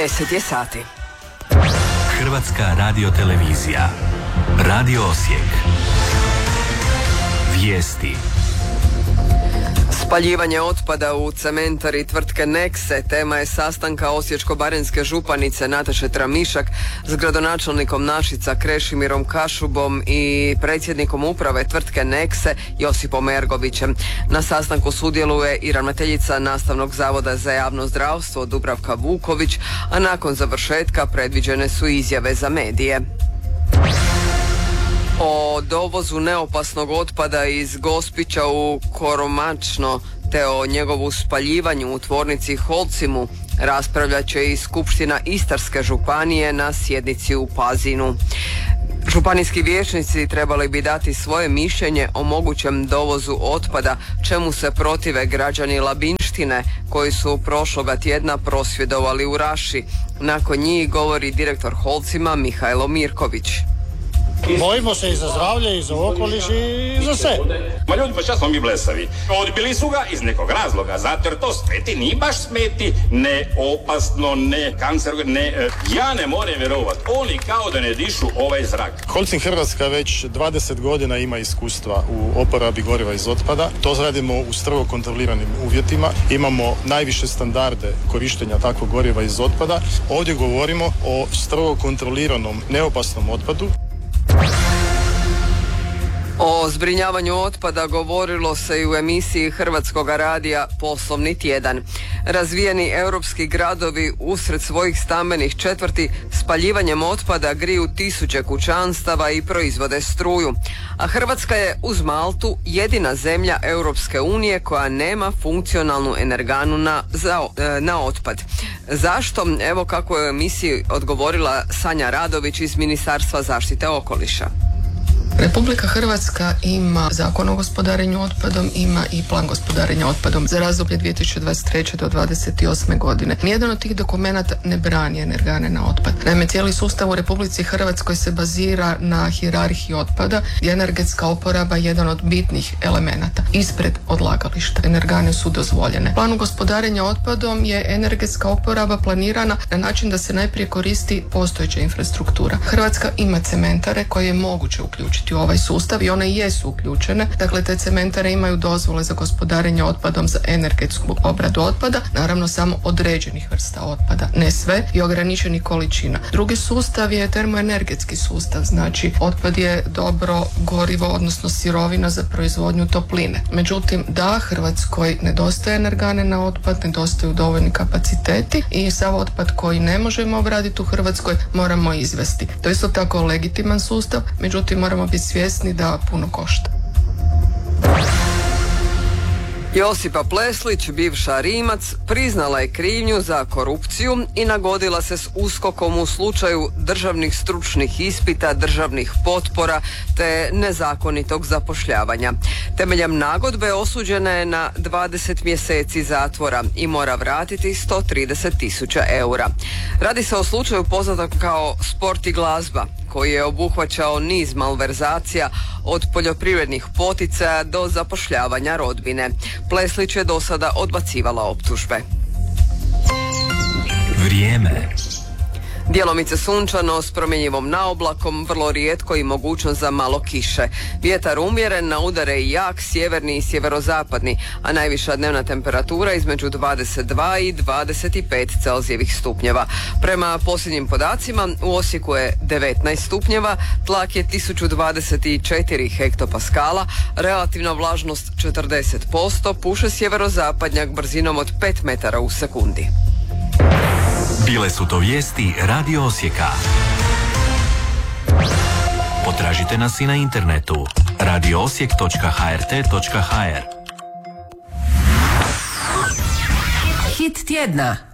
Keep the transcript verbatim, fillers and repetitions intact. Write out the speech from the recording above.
deset je sati. Hrvatska radiotelevizija. Radio Osijek. Vijesti. Spaljivanje otpada u cementari tvrtke Nexe tema je sastanka osječko-baranjske županice Nataše Tramišak s gradonačelnikom Našica Krešimirom Kašubom i predsjednikom uprave tvrtke Nexe Josipom Ergovićem. Na sastanku sudjeluje i ravnateljica Nastavnog zavoda za javno zdravstvo Dubravka Vuković, a nakon završetka predviđene su izjave za medije. O dovozu neopasnog otpada iz Gospića u Koromačno te o njegovu spaljivanju u tvornici Holcimu raspravljat će i Skupština Istarske županije na sjednici u Pazinu. Županijski vijećnici trebali bi dati svoje mišljenje o mogućem dovozu otpada, čemu se protive građani Labinštine koji su prošloga tjedna prosvjedovali u Raši. Nakon njih govori direktor Holcima Mihajlo Mirković. Bojimo se i za zdravlje, i za okoliš, i za sve. Ma ljudi, pa šta smo mi blesavi? Odbili su ga iz nekog razloga, zato jer to smeti, ni baš smeti, ne opasno, ne kancer, ne... Ja ne moram vjerovat, oni kao da ne dišu ovaj zrak. Holcim Hrvatska već dvadeset godina ima iskustva u oporabi goriva iz otpada. To radimo u strogo kontroliranim uvjetima. Imamo najviše standarde korištenja takvog goriva iz otpada. Ovdje govorimo o strogo kontroliranom neopasnom otpadu. O zbrinjavanju otpada govorilo se i u emisiji Hrvatskog radija Poslovni tjedan. Razvijeni europski gradovi usred svojih stambenih četvrti spaljivanjem otpada griju tisuće kućanstava i proizvode struju. A Hrvatska je uz Maltu jedina zemlja Europske unije koja nema funkcionalnu energanu na, za, na otpad. Zašto? Evo kako je u emisiji odgovorila Sanja Radović iz Ministarstva zaštite okoliša. Republika Hrvatska ima zakon o gospodarenju otpadom, ima i plan gospodarenja otpadom za razdoblje dvije tisuće dvadeset treće do dvadeset osme godine. Nijedan od tih dokumenata ne brani energane na otpad. Naime, cijeli sustav u Republici Hrvatskoj se bazira na hijerarhiji otpada i energetska oporaba je jedan od bitnih elemenata. Ispred odlagališta energane su dozvoljene. Planu gospodarenja otpadom je energetska oporaba planirana na način da se najprije koristi postojeća infrastruktura. Hrvatska ima cementare koje je moguće uključiti u ovaj sustav i one jesu uključene. Dakle, te cementare imaju dozvole za gospodarenje otpadom za energetsku obradu otpada, naravno samo određenih vrsta otpada, ne sve i ograničenih količina. Drugi sustav je termoenergetski sustav, znači otpad je dobro gorivo, odnosno sirovina za proizvodnju topline. Međutim, da, Hrvatskoj nedostaje energane na otpad, nedostaju dovoljni kapaciteti i sav otpad koji ne možemo obraditi u Hrvatskoj moramo izvesti. To je isto tako legitiman sustav, međutim moramo biti svjesni da puno košta. Josipa Pleslić, bivša Rimac, priznala je krivnju za korupciju i nagodila se s uskokom u slučaju državnih stručnih ispita, državnih potpora te nezakonitog zapošljavanja. Temeljem nagodbe osuđena je na dvadeset mjeseci zatvora i mora vratiti sto trideset tisuća eura. Radi se o slučaju poznatom kao Sport i glazba, koji je obuhvaćao niz malverzacija od poljoprivrednih poticaja do zapošljavanja rodbine. Pleslić je do sada odbacivala optužbe. Vrijeme. Djelomice sunčano s promjenjivom naoblakom, vrlo rijetko i mogućnost za malo kiše. Vjetar umjeren, na udare i jak, sjeverni i sjeverozapadni, a najviša dnevna temperatura između dvadeset dva i dvadeset pet Celzijevih stupnjeva. Prema posljednjim podacima u Osijeku je devetnaest stupnjeva, tlak je tisuću dvadeset četiri hektopaskala, relativna vlažnost četrdeset posto, puše sjeverozapadnjak brzinom od pet metara u sekundi. Bile su to vijesti Radio Osijeka. Potražite nas i na internetu radio osijek točka h r t točka h r. Hit tjedna.